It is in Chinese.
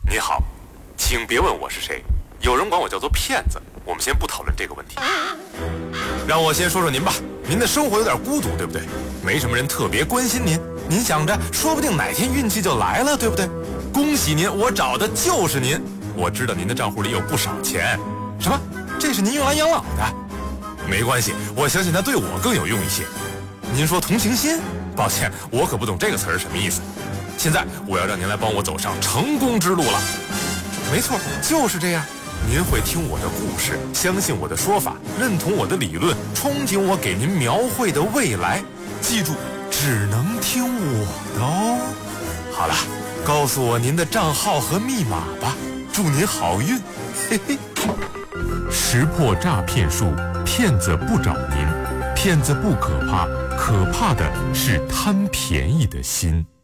你好，请别问我是谁，有人管我叫做骗子。我们先不讨论这个问题，让我先说说您吧。您的生活有点孤独，对不对？没什么人特别关心您，您想着说不定哪天运气就来了，对不对？恭喜您，我找的就是您。我知道您的账户里有不少钱。什么？这是您用来养老的？没关系，我相信它对我更有用一些。您说同情心？抱歉，我可不懂这个词儿什么意思。现在我要让您来帮我走上成功之路了。没错，就是这样。您会听我的故事，相信我的说法，认同我的理论，憧憬我给您描绘的未来。记住，只能听我的哦。好了，告诉我您的账号和密码吧，祝您好运。嘿嘿。 识破诈骗术，骗子不找您，骗子不可怕，可怕的是贪便宜的心。